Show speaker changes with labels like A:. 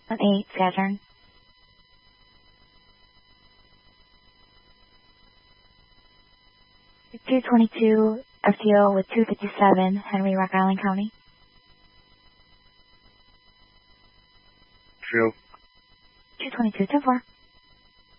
A: 8, Saturn. $222 FTO with 257 Henry, Rock Island County.
B: True.
A: 222, 10-4.